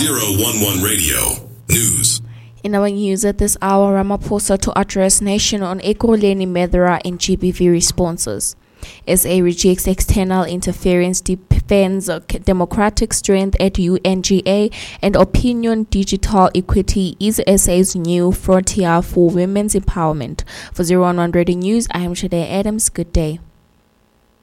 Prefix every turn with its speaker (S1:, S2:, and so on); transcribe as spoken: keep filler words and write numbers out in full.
S1: zero one one Radio News.
S2: In our news at this hour, Ramaphosa to address nation on Ekurhuleni Medra and G B V responses. S A rejects external interference, defends democratic strength at U N G A, and Opinion Digital Equity is S A's new frontier for women's empowerment. For zero one one Radio News, I am Shade Adams. Good day.